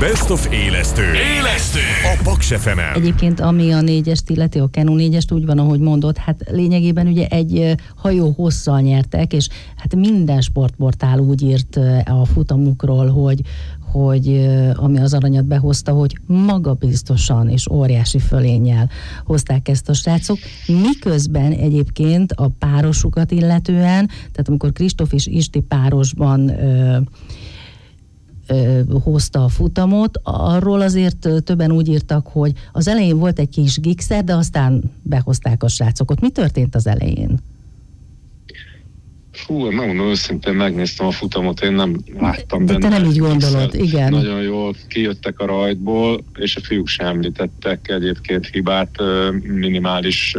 Best of élesztő. A Paks FM-en. Egyébként ami a 4-est illeti, a Kenu 4-est úgy van, ahogy mondod, hát lényegében ugye egy hajó hosszal nyertek, és hát minden sportportál úgy írt a futamukról, hogy ami az aranyat behozta, hogy magabiztosan és óriási fölénnyel hozták ezt a srácok, miközben egyébként a párosukat illetően, tehát amikor Kristóf és Isti párosban hozta a futamot, arról azért többen úgy írtak, hogy az elején volt egy kis gigszer, de aztán behozták a srácokat. Mi történt az elején? Megmondom őszintén, megnéztem a futamot, én nem láttam benne. De te nem így gondolod, igen. Nagyon jól kijöttek a rajtból, és a fiúk sem említettek egyébként hibát, minimális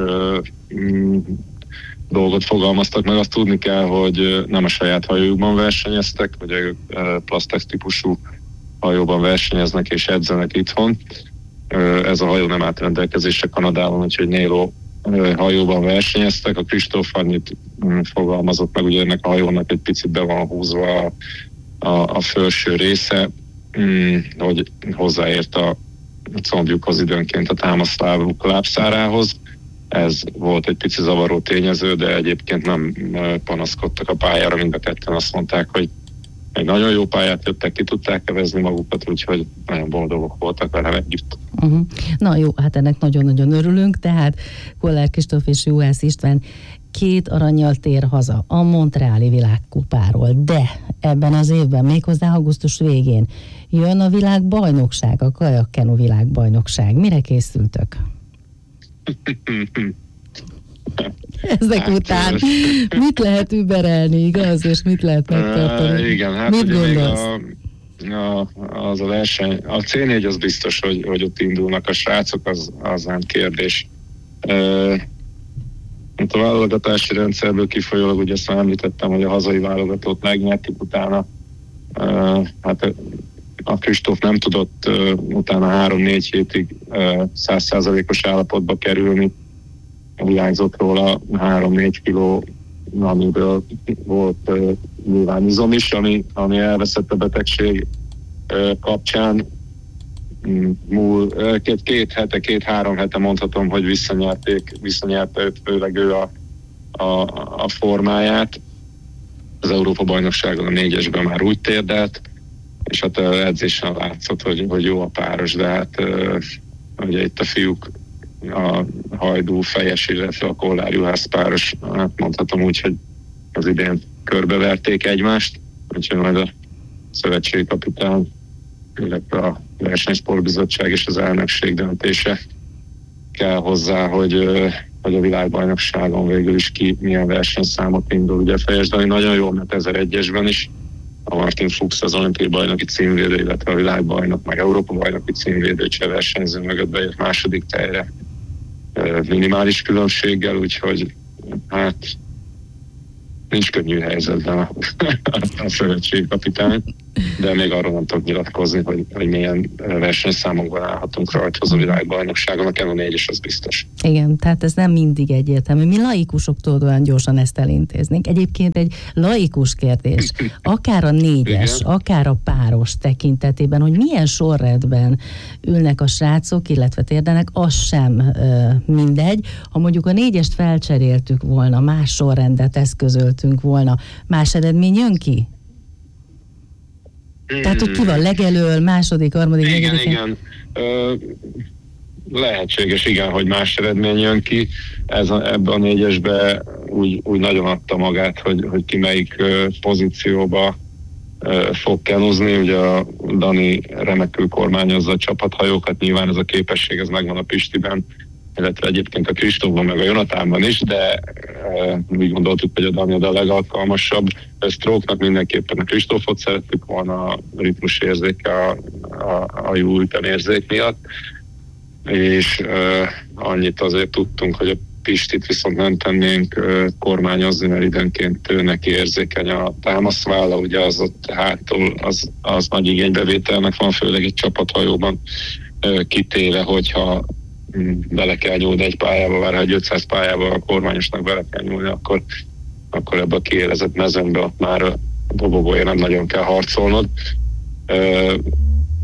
dolgot fogalmaztak meg. Azt tudni kell, hogy nem a saját hajójukban versenyeztek, vagy a Plastex típusú hajóban versenyeznek és edzenek itthon. Ez a hajó nem állt rendelkezésre Kanadában, úgyhogy Nelo hajóban versenyeztek. A Kristóf annyit fogalmazott meg, ugye ennek a hajónak egy picit be van húzva a felső része, hogy hozzáért a combjukhoz időnként a támaszlábuk lábszárához. Ez volt egy pici zavaró tényező, de egyébként nem panaszkodtak a pályára, mind a ketten azt mondták, hogy egy nagyon jó pályát jöttek, ki tudták kevezni magukat, úgyhogy nagyon boldogok voltak vele együtt. Na jó, hát ennek nagyon-nagyon örülünk, tehát Kollár Kristóf és Juhász István 2 arannyal tér haza a Montreali világkupáról, de ebben az évben, méghozzá augusztus végén jön a világbajnokság, a kajakkenu világbajnokság. Mire készültök? Ezek után mit lehet überelni, igaz? És mit lehet megtartani? Igen, hát mit gondolsz? Az a verseny, a C4 az biztos, hogy ott indulnak a srácok, az nem kérdés. A válogatási rendszerből kifolyólag, ugye azt említettem, hogy a hazai válogatót megnyertük utána. Hát a Kristóf nem tudott utána 3-4 hétig 100%-os állapotba kerülni. Hiányzott róla 3-4 kiló, amiből volt nyilván izom is, ami elveszett a betegség kapcsán. 2-3 hete mondhatom, hogy visszanyerte őt, főleg ő a formáját. Az Európa-bajnokságon a 4-esben már úgy térdelt, és hát edzésen látszott, hogy jó a páros, de hát ugye itt a fiúk, a Hajdú Fejes, illetve a Kollár Juhász páros, hát mondhatom úgy, hogy az idén körbeverték egymást, úgyhogy majd a szövetségi kapitány, illetve a versenysportbizottság és az elnökség döntése kell hozzá, hogy a világbajnokságon végül is ki milyen versenyszámot indul. Ugye Fejes Dani nagyon jól ment 1001-esben is, a Martin Fuchs az olimpiai bajnoki címvédő, illetve a világbajnok, meg Európa bajnoki címvédő cseh versenyző mögött bejött második tejre minimális különbséggel, úgyhogy hát nincs könnyű helyzetben a szövetségkapitány, de még arról nem tudok nyilatkozni, hogy milyen versenyszámokban állhatunk rajthoz a világbajnokságon, a Kenu 4 is az biztos. Igen, tehát ez nem mindig egyértelmű. Mi laikusok tudod olyan gyorsan ezt elintéznénk. Egyébként egy laikus kérdés, akár a 4-es, akár a páros tekintetében, hogy milyen sorrendben ülnek a srácok, illetve térdenek, az sem mindegy. Ha mondjuk a 4-est felcseréltük volna, más sorrendet eszközöltünk volna, más eredmény jön ki? Tehát, hogy ki van legelől, második, harmadik, negyedik? Igen. Lehetséges, igen, hogy más eredmény jön ki. Ebben a 4-esben úgy nagyon adta magát, hogy ki melyik pozícióba fog kenuzni. Ugye a Dani remekül kormányozza a csapathajókat, nyilván ez a képesség, ez megvan a Pistiben, illetve egyébként a Kristófban, meg a Jonatánban is, de úgy gondoltuk, hogy a Dani a legalkalmasabb. Stroke-nak mindenképpen a Kristófot szerettük volna a ritmusérzéke, a jó ütemérzék miatt, és annyit azért tudtunk, hogy a Pistit viszont nem tennénk kormányozni, mert időnként ő neki érzékeny a támaszválla, ugye az ott hátul az nagy igénybevételnek van, főleg egy csapathajóban kitéve, hogyha bele kell nyúlni egy pályába, vár, egy 500 pályába a kormányosnak bele kell nyúlni, akkor ebbe a kiélezett mezőnbe ott már a dobogóért nem nagyon kell harcolnod.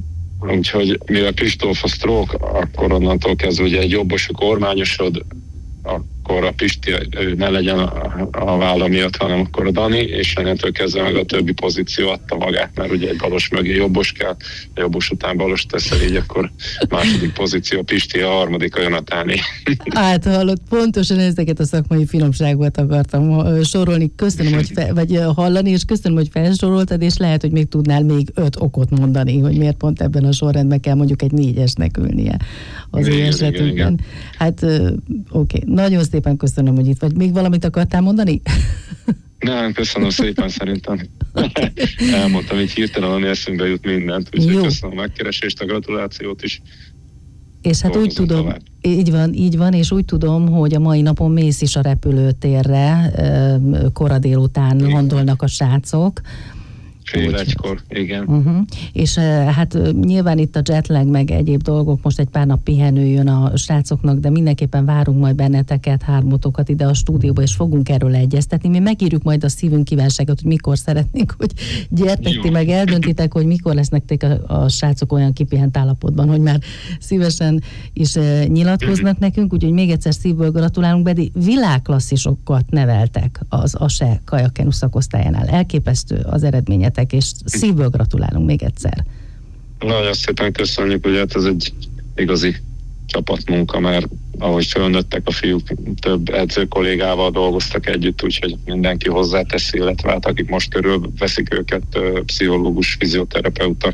Úgyhogy mivel Kristóf a stroke, akkor onnantól kezdve ugye egy jobbos a kormányosod, akkor a Pisti ne legyen a válla miatt, hanem akkor a Dani, és ennentől kezdve meg a többi pozíció adta magát, mert ugye egy balos mögé jobbos kell, a jobbos után balos teszel, így akkor második pozíció a Pisti, a harmadik a Jonatáné. Hát hallott, pontosan ezeket a szakmai finomságokat akartam sorolni, köszönöm, vagy hallani, és köszönöm, hogy felsoroltad, és lehet, hogy még tudnál még 5 okot mondani, hogy miért pont ebben a sorrendben kell mondjuk egy 4-esnek ülnie az ő esetünkben. Hát oké. Nagyon szépen köszönöm, hogy itt vagy. Még valamit akartál mondani? Nem, köszönöm szépen, szerintem. Elmondtam, így hirtelen, ami eszünkbe jut mindent. Úgyhogy köszönöm a megkeresést, a gratulációt is. És hát úgy tudom, így van, és úgy tudom, hogy a mai napon mész is a repülőtérre, kora délután landolnak a srácok. Fél egykor, igen. És hát nyilván itt a jetlag meg egyéb dolgok, most egy pár nap pihenő jön a srácoknak, de mindenképpen várunk majd benneteket, hármatokat ide a stúdióba, és fogunk erről egyeztetni. Mi megírjuk majd a szívünk kívánságot, hogy mikor szeretnénk, hogy gyertek ti meg, eldöntitek, hogy mikor lesznek a srácok olyan kipihent állapotban, hogy már szívesen is nyilatkoznak nekünk, úgyhogy még egyszer szívből gratulálunk, Bedi, világklasszisokat neveltek az ASE kajakenu szakosztályánál. Elképesztő az eredményet, és szívből gratulálunk még egyszer. Nagyon szépen köszönjük, hogy hát ez egy igazi csapatmunka, mert ahogy fölnőttek a fiúk, több edző kollégával dolgoztak együtt, úgyhogy mindenki hozzáteszi, illetve hát akik most körülveszik őket, pszichológus, fizioterapeuta,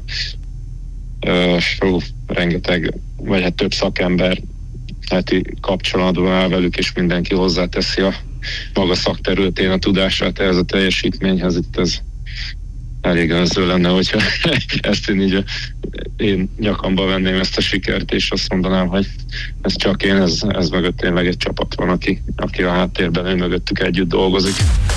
rengeteg, vagy hát több szakember heti kapcsolatban áll velük, és mindenki hozzáteszi a maga szakterületén a tudását ehhez a teljesítményhez. Itt ez elég önző lenne, hogyha ezt én nyakamba venném ezt a sikert, és azt mondanám, hogy ez csak én, ez mögött tényleg egy csapat van, aki a háttérben ő mögöttük együtt dolgozik.